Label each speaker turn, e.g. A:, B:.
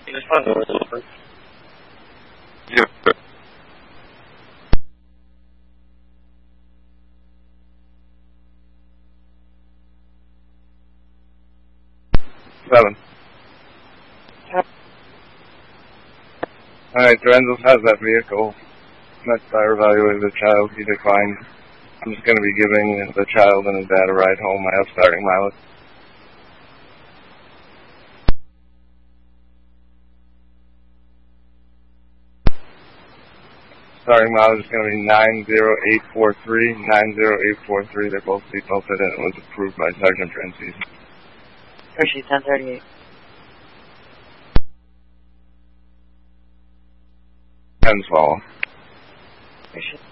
A: Yep. 7. Alright, Dorenzos has that vehicle. Met fire evaluated the child. He declined. I'm just going to be giving the child and his dad a ride home. I have starting mileage. Starting mileage is going to be 90843. 90843. They're both seatbelted and it was approved by Sergeant Francis.
B: Hershey 1038.
A: 10 swallow.
B: Hershey.